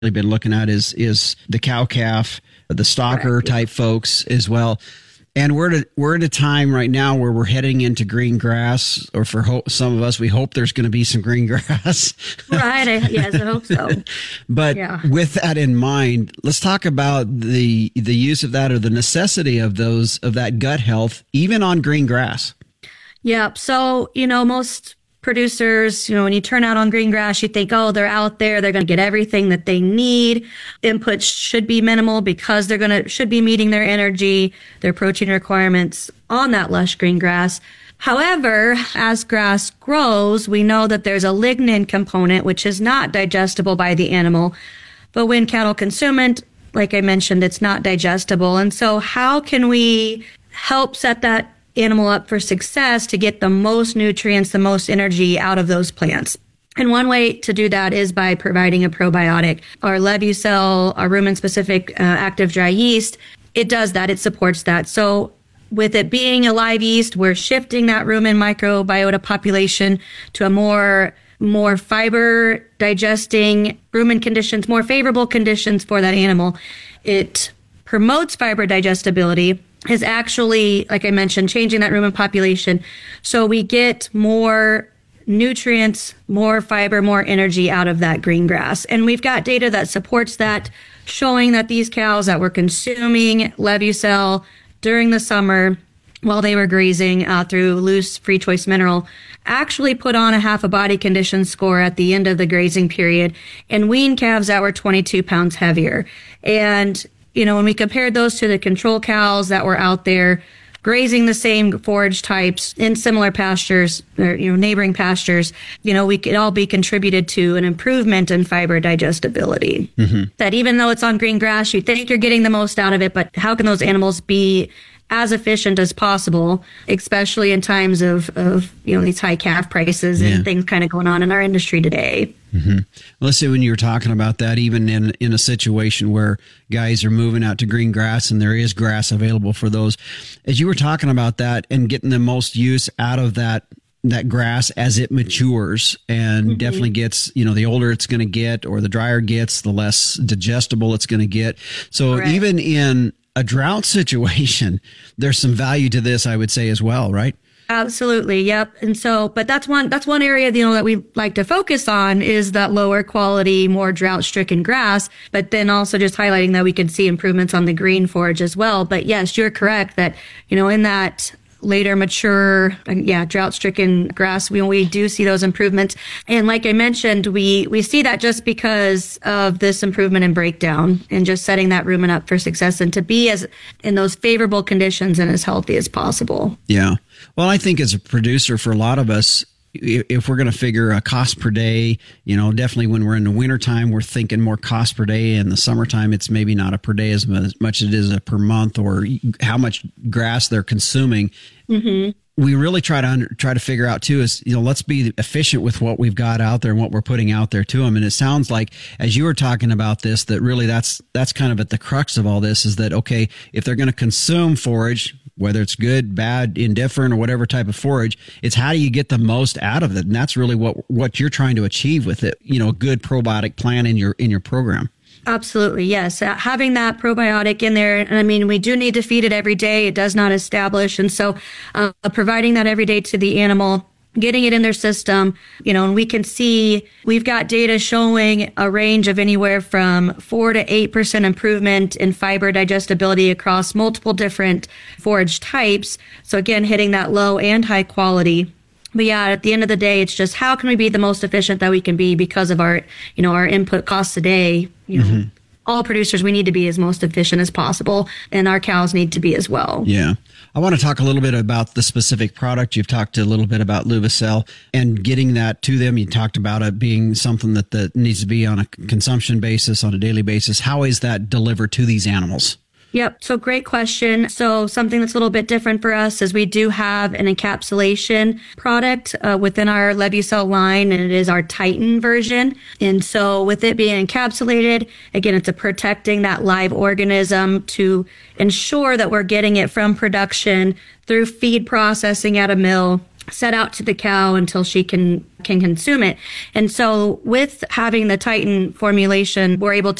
been looking at is the cow-calf, the stalker type folks as well. And we're at a time right now where we're heading into green grass, or for some of us, we hope there's going to be some green grass. Right. Yes, I hope so. But with that in mind, let's talk about the use of that, or the necessity of that gut health, even on green grass. Yep. So, most producers, when you turn out on green grass, you think, oh, they're out there, they're going to get everything that they need. Inputs should be minimal because should be meeting their energy, their protein requirements on that lush green grass. However, as grass grows, we know that there's a lignin component, which is not digestible by the animal. But when cattle consume it, like I mentioned, it's not digestible. And so how can we help set that animal up for success to get the most nutrients, the most energy out of those plants? And one way to do that is by providing a probiotic. Our Levucell, our rumen-specific active dry yeast, it does that. It supports that. So with it being a live yeast, we're shifting that rumen microbiota population to a more fiber digesting rumen conditions, more favorable conditions for that animal. It promotes fiber digestibility, is actually, like I mentioned, changing that rumen population. So we get more nutrients, more fiber, more energy out of that green grass. And we've got data that supports that, showing that these cows that were consuming Levucell during the summer while they were grazing through loose free choice mineral actually put on a half a body condition score at the end of the grazing period, and weaned calves that were 22 pounds heavier. And when we compared those to the control cows that were out there grazing the same forage types in similar pastures, or, neighboring pastures, we could all be contributed to an improvement in fiber digestibility. Mm-hmm. That even though it's on green grass, you think you're getting the most out of it, but how can those animals be as efficient as possible, especially in times of these high calf prices and things kind of going on in our industry today? Mm-hmm. Well, let's say when you were talking about that, even in a situation where guys are moving out to green grass and there is grass available for those, as you were talking about that and getting the most use out of that grass as it matures and definitely gets, the older it's going to get, or the drier it gets, the less digestible it's going to get. So even in a drought situation, there's some value to this, I would say, as well, right? Absolutely. Yep. And so, but that's one area, that we like to focus on, is that lower quality, more drought stricken grass, but then also just highlighting that we could see improvements on the green forage as well. But yes, you're correct that, in that later mature, drought-stricken grass, we do see those improvements. And like I mentioned, we see that just because of this improvement in breakdown and just setting that rumen up for success and to be as in those favorable conditions and as healthy as possible. Yeah. Well, I think as a producer, for a lot of us, if we're going to figure a cost per day, definitely when we're in the wintertime, we're thinking more cost per day. In the summertime, it's maybe not a per day as much as it is a per month, or how much grass they're consuming. Mm-hmm. We really try to figure out too is, let's be efficient with what we've got out there and what we're putting out there to them. And it sounds like, as you were talking about this, that really that's kind of at the crux of all this, is that, okay, if they're going to consume forage, whether it's good, bad, indifferent, or whatever type of forage, it's how do you get the most out of it? And that's really what you're trying to achieve with it. A good probiotic plan in your program. Absolutely. Yes. Having that probiotic in there. And I mean, we do need to feed it every day. It does not establish. And so providing that every day to the animal, getting it in their system, and we can see we've got data showing a range of anywhere from 4 to 8% improvement in fiber digestibility across multiple different forage types. So again, hitting that low and high quality. But yeah, at the end of the day, it's just how can we be the most efficient that we can be because of our input costs a day. All producers, we need to be as most efficient as possible, and our cows need to be as well. Yeah. I want to talk a little bit about the specific product. You've talked a little bit about Levucell and getting that to them. You talked about it being something that needs to be on a consumption basis, on a daily basis. How is that delivered to these animals? Yep. So great question. So something that's a little bit different for us is we do have an encapsulation product within our Levucell line, and it is our Titan version. And so with it being encapsulated, again, it's protecting that live organism to ensure that we're getting it from production through feed processing at a mill set out to the cow until she can consume it. And so with having the Titan formulation, we're able